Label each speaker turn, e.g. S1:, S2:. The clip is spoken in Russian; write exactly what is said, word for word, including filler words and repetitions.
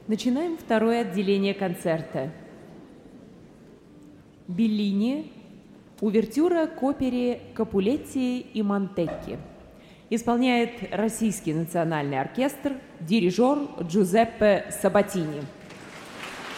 S1: Начинаем второе отделение концерта. Беллини, увертюра к опере «Капулетти и Монтекки». Исполняет Российский национальный оркестр, дирижер Джузеппе Сабатини.